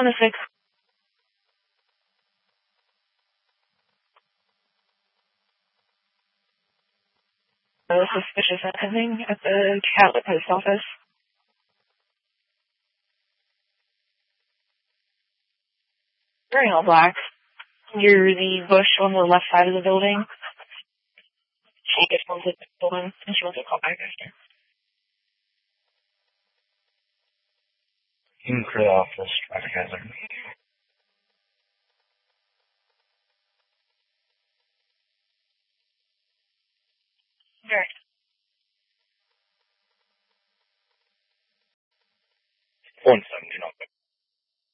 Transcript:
26. Suspicious happening at the Catlett Post Office. Wearing all black. Near the bush on the left side of the building. She just wants to pull in, and she wants to call back after. You can clear off this traffic hazard. Direct. Point 7, do not